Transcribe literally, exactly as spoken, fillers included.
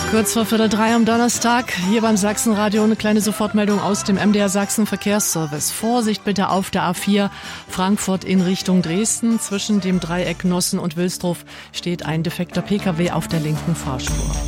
Kurz vor Viertel drei am Donnerstag, hier beim Sachsenradio eine kleine Sofortmeldung aus dem M D R Sachsen Verkehrsservice. Vorsicht bitte auf der A vier Frankfurt in Richtung Dresden. Zwischen dem Dreieck Nossen und Wilsdruf steht ein defekter Pkw auf der linken Fahrspur.